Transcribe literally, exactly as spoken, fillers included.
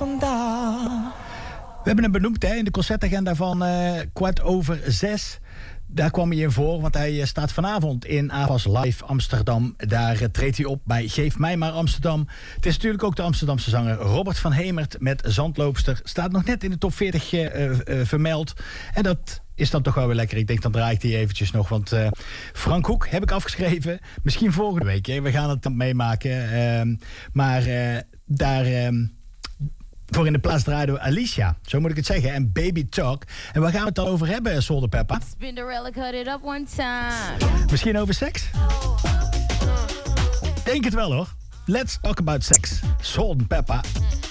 vandaag. We hebben hem benoemd hè, in de concertagenda van uh, kwart over zes. Daar kwam hij in voor, want hij uh, staat vanavond in A V A S Live Amsterdam. Daar uh, treedt hij op bij Geef mij maar Amsterdam. Het is natuurlijk ook de Amsterdamse zanger Robert van Hemert met Zandloopster. Staat nog net in de top veertig uh, uh, vermeld. En dat is dan toch wel weer lekker. Ik denk, dan draai ik die eventjes nog. Want uh, Frank Hoek heb ik afgeschreven. Misschien volgende week. Hè. We gaan het dan meemaken. Uh, maar uh, daar... Uh, voor in de plaats draaien we Alicia, zo moet ik het zeggen, en Baby Talk. En waar gaan we het dan over hebben, Sol de Peppa? Spinderella cut it up one time. Misschien over seks? Denk het wel hoor. Let's talk about sex. Sol de Peppa.